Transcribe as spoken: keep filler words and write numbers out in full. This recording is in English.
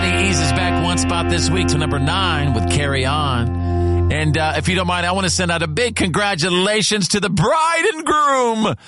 only eases back one spot this week to number nine with Carry On. And uh, if you don't mind, I want to send out a big congratulations to the bride and groom